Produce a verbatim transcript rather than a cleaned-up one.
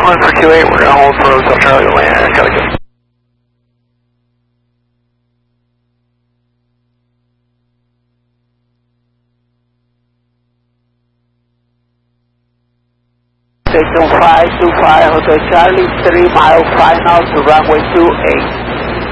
one for Q eight, we're going to hold for Hotel Charlie to land. I gotta go. Station five two five, Hotel Charlie, three mile final to runway two eight.